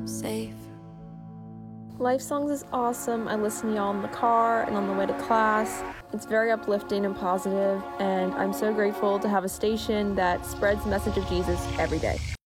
safe. Life Songs is awesome. I listen to y'all in the car and on the way to class. It's very uplifting and positive, and I'm so grateful to have a station that spreads the message of Jesus every day.